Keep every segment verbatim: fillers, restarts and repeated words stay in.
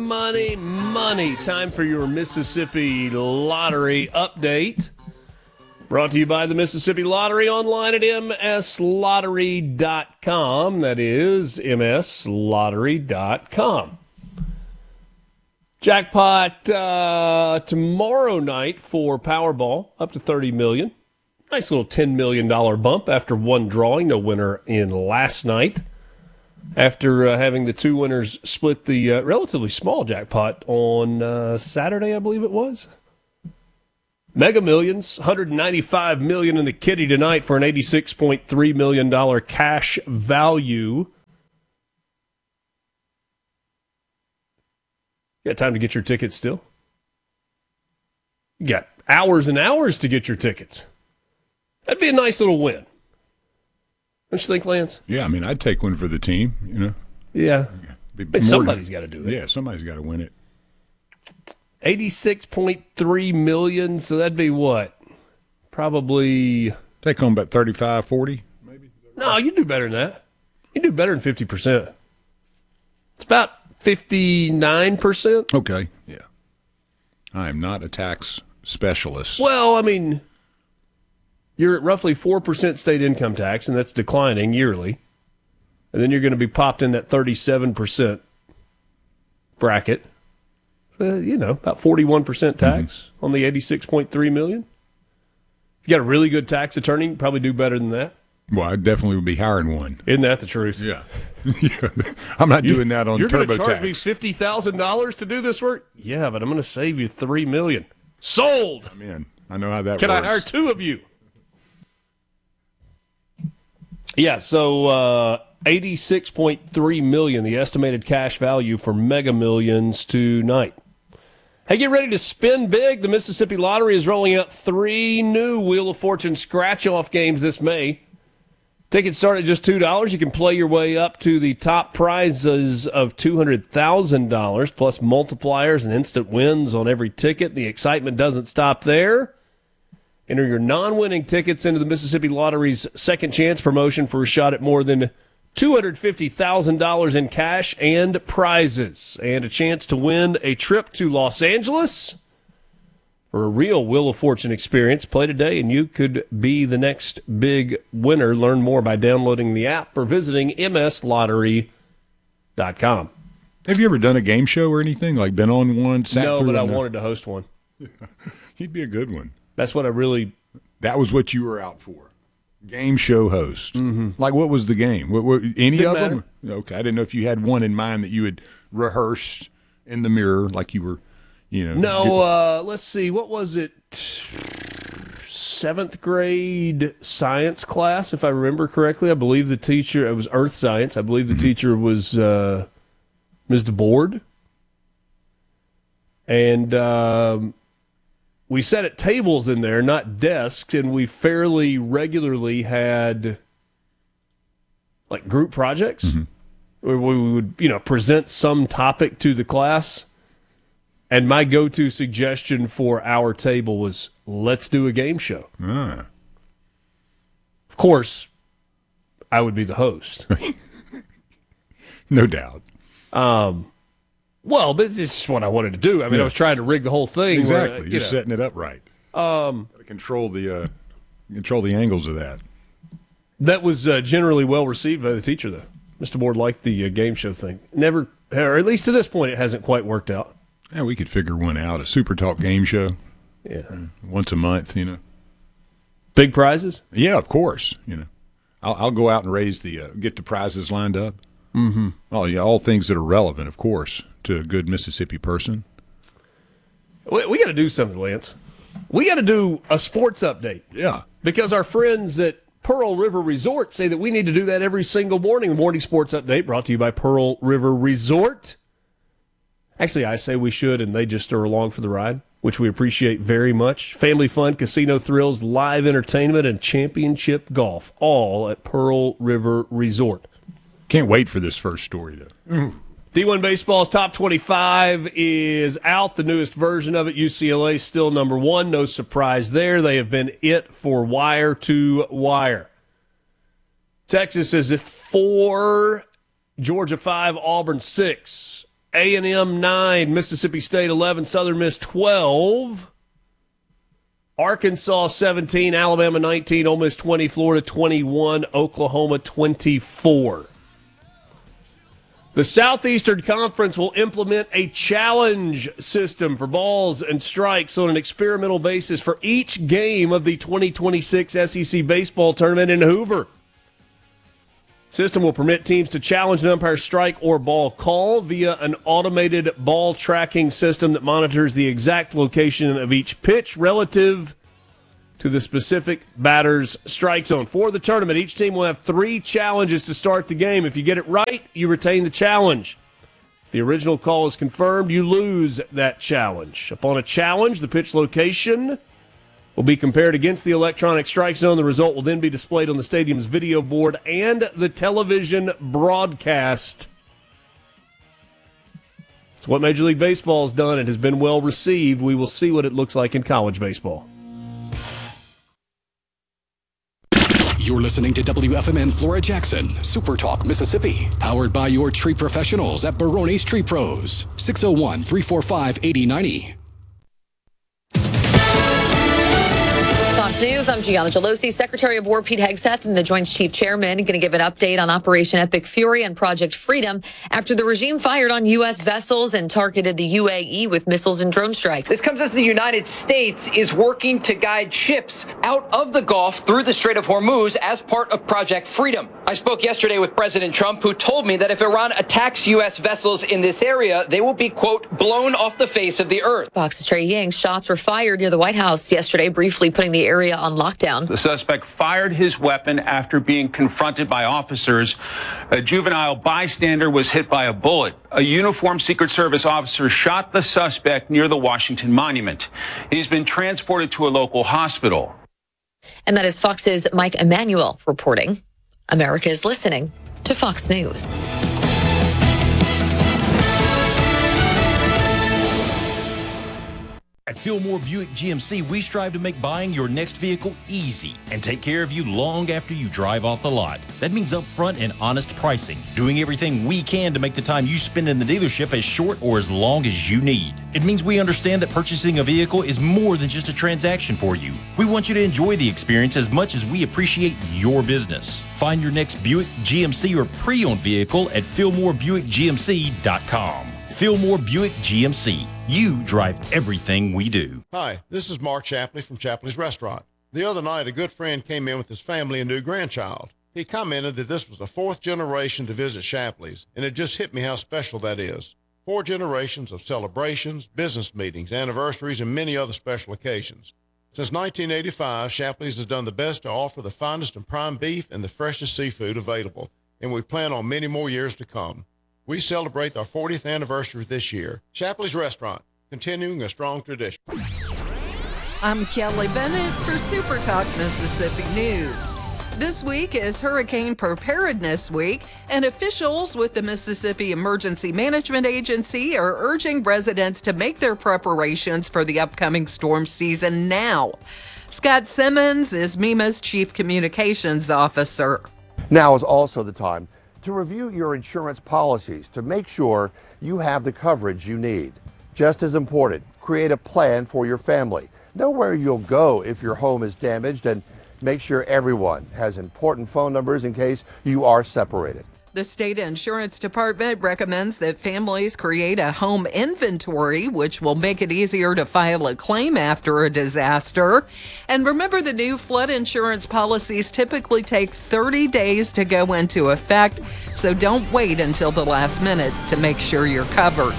money, money. Time for your Mississippi Lottery update. Brought to you by the Mississippi Lottery, online at m s lottery dot com. That is m s lottery dot com. Jackpot uh, tomorrow night for Powerball, up to thirty million dollars. Nice little ten million dollars bump after one drawing. No winner in last night. After uh, having the two winners split the uh, relatively small jackpot on uh, Saturday, I believe it was. Mega Millions, one hundred ninety-five million dollars in the kitty tonight for an eighty-six point three million dollars cash value. You got time to get your tickets still? You got hours and hours to get your tickets. That'd be a nice little win. Don't you think, Lance? Yeah, I mean, I'd take one for the team, you know. Yeah. Be But somebody's got to do it. Yeah, somebody's got to win it. eighty-six point three million dollars, so that'd be what? Probably... Take home about thirty-five, forty, maybe? No, you do better than that. You do better than fifty percent. It's about fifty-nine percent. Okay, yeah. I am not a tax specialist. Well, I mean, you're at roughly four percent state income tax, and that's declining yearly. And then you're going to be popped in that thirty-seven percent bracket. Uh, you know, about forty-one percent tax mm-hmm. on the eighty-six point three million dollars. If you got a really good tax attorney, you can probably do better than that. Well, I definitely would be hiring one. Isn't that the truth? Yeah. I'm not you, doing that on TurboTax. You're going to charge me fifty thousand dollars to do this work? Yeah, but I'm going to save you three million dollars. Sold! I'm in. I know how that Can works. Can I hire two of you? Yeah, so uh, eighty-six point three million dollars, the estimated cash value for Mega Millions tonight. Hey, get ready to spin big. The Mississippi Lottery is rolling out three new Wheel of Fortune scratch-off games this May. Tickets start at just two dollars. You can play your way up to the top prizes of two hundred thousand dollars, plus multipliers and instant wins on every ticket. The excitement doesn't stop there. Enter your non-winning tickets into the Mississippi Lottery's Second Chance promotion for a shot at more than two hundred fifty thousand dollars in cash and prizes, and a chance to win a trip to Los Angeles for a real Wheel of Fortune experience. Play today, and you could be the next big winner. Learn more by downloading the app or visiting m s lottery dot com. Have you ever done a game show or anything? Like been on one? Sat no, but I the... wanted to host one. You'd be a good one. That's what I really... That was what you were out for. Game show host. Mm-hmm. Like, what was the game? What, what, any Didn't of matter. them? Okay, I didn't know if you had one in mind that you had rehearsed in the mirror, like you were, you know. No, uh, let's see. What was it? Seventh grade science class, if I remember correctly. I believe the teacher, it was earth science. I believe the mm-hmm. teacher was uh, Miz DeBoard. And um, we sat at tables in there, not desks, and we fairly regularly had like group projects mm-hmm. where we would, you know, present some topic to the class. And my go-to suggestion for our table was, let's do a game show. Ah. Of course, I would be the host. No doubt. Um, well, but it's just what I wanted to do. I mean, yeah. I was trying to rig the whole thing. Exactly. Where, you You're know. setting it up right. Um, Gotta control the uh, control the angles of that. That was uh, generally well received by the teacher, though. Mister Board liked the uh, game show thing. Never, or at least to this point, it hasn't quite worked out. Yeah, we could figure one out. A Super Talk game show. Yeah. Once a month, you know. Big prizes? Yeah, of course. You know, I'll, I'll go out and raise the, uh, get the prizes lined up. Mm-hmm. Oh, yeah, all things that are relevant, of course, to a good Mississippi person. We, we got to do something, Lance. We got to do a sports update. Yeah. Because our friends at Pearl River Resort say that we need to do that every single morning. The morning sports update brought to you by Pearl River Resort. Actually, I say we should, and they just are along for the ride, which we appreciate very much. Family fun, casino thrills, live entertainment, and championship golf, all at Pearl River Resort. Can't wait for this first story, though. Mm. D one Baseball's Top twenty-five is out. The newest version of it, U C L A still number one. No surprise there. They have been it for wire to wire. Texas is at four, Georgia five, Auburn six. A and M nine, Mississippi State eleven, Southern Miss twelve. Arkansas seventeen, Alabama nineteen, Ole Miss twenty, Florida twenty-one, Oklahoma twenty-four. The Southeastern Conference will implement a challenge system for balls and strikes on an experimental basis for each game of the twenty twenty-six S E C baseball tournament in Hoover. System will permit teams to challenge an umpire's strike or ball call via an automated ball tracking system that monitors the exact location of each pitch relative to the specific batter's strike zone. For the tournament, each team will have three challenges to start the game. If you get it right, you retain the challenge. If the original call is confirmed, you lose that challenge. Upon a challenge, the pitch location will be compared against the electronic strike zone. The result will then be displayed on the stadium's video board and the television broadcast. It's what Major League Baseball has done. It has been well received. We will see what it looks like in college baseball. You're listening to W F M N Flora Jackson, Super Talk, Mississippi. Powered by your tree professionals at Barone's Tree Pros. six oh one, three four five, eight oh nine oh. Fox News, I'm Gianna Gelosi. Secretary of War Pete Hegseth and the Joint Chief Chairman going to give an update on Operation Epic Fury and Project Freedom after the regime fired on U S vessels and targeted the U A E with missiles and drone strikes. This comes as the United States is working to guide ships out of the Gulf through the Strait of Hormuz as part of Project Freedom. I spoke yesterday with President Trump, who told me that if Iran attacks U S vessels in this area, they will be, quote, blown off the face of the earth. Fox's Trey Yang. Shots were fired near the White House yesterday, briefly putting the area on lockdown. The suspect fired his weapon after being confronted by officers. A juvenile bystander was hit by a bullet. A uniformed Secret Service officer shot the suspect near the Washington Monument. He's been transported to a local hospital. And that is Fox's Mike Emanuel reporting. America is listening to Fox News. At Fillmore Buick G M C, we strive to make buying your next vehicle easy and take care of you long after you drive off the lot. That means upfront and honest pricing, doing everything we can to make the time you spend in the dealership as short or as long as you need. It means we understand that purchasing a vehicle is more than just a transaction for you. We want you to enjoy the experience as much as we appreciate your business. Find your next Buick, G M C, or pre-owned vehicle at Fillmore Buick G M C dot com. Fillmore Buick G M C. You drive everything we do. Hi, this is Mark Shapley from Shapley's Restaurant. The other night, a good friend came in with his family and new grandchild. He commented that this was the fourth generation to visit Shapley's, and it just hit me how special that is. Four generations of celebrations, business meetings, anniversaries, and many other special occasions. Since nineteen eighty-five, Shapley's has done the best to offer the finest and prime beef and the freshest seafood available, and we plan on many more years to come. We celebrate our fortieth anniversary this year. Shapley's Restaurant, continuing a strong tradition. I'm Kelly Bennett for Super Talk Mississippi News. This week is Hurricane Preparedness Week, and officials with the Mississippi Emergency Management Agency are urging residents to make their preparations for the upcoming storm season now. Scott Simmons is MEMA's Chief Communications Officer. Now is also the time to review your insurance policies to make sure you have the coverage you need. Just as important, create a plan for your family. Know where you'll go if your home is damaged, and make sure everyone has important phone numbers in case you are separated. The State Insurance Department recommends that families create a home inventory, which will make it easier to file a claim after a disaster. And remember, the new flood insurance policies typically take thirty days to go into effect, so don't wait until the last minute to make sure you're covered.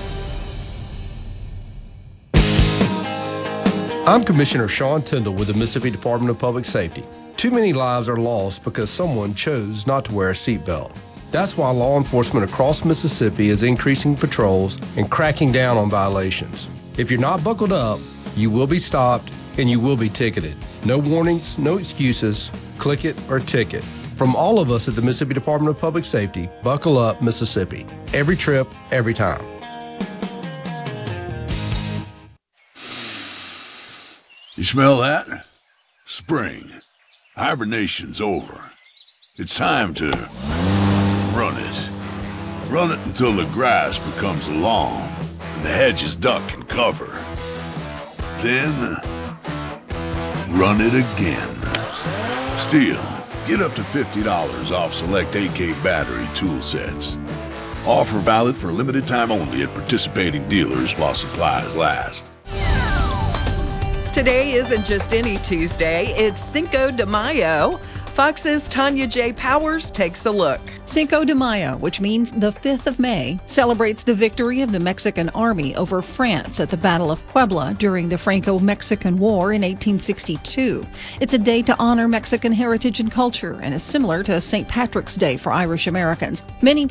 I'm Commissioner Sean Tyndall with the Mississippi Department of Public Safety. Too many lives are lost because someone chose not to wear a seatbelt. That's why law enforcement across Mississippi is increasing patrols and cracking down on violations. If you're not buckled up, you will be stopped and you will be ticketed. No warnings, no excuses. Click it or ticket. From all of us at the Mississippi Department of Public Safety, buckle up, Mississippi. Every trip, every time. You smell that? Spring. Hibernation's over. It's time to run it. Run it until the grass becomes long and the hedges duck and cover. Then, run it again. Steel, get up to fifty dollars off select A K battery tool sets. Offer valid for limited time only at participating dealers while supplies last. Today isn't just any Tuesday, it's Cinco de Mayo. Fox's Tanya J. Powers takes a look. Cinco de Mayo, which means the fifth of May, celebrates the victory of the Mexican army over France at the Battle of Puebla during the Franco-Mexican War in eighteen sixty-two. It's a day to honor Mexican heritage and culture and is similar to Saint Patrick's Day for Irish Americans. Many